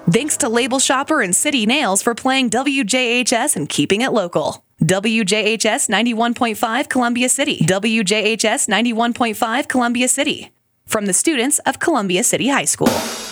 Thanks to Label Shopper and City Nails for playing WJHS and keeping it local. WJHS 91.5 Columbia City. WJHS 91.5 Columbia City. From the students of Columbia City High School.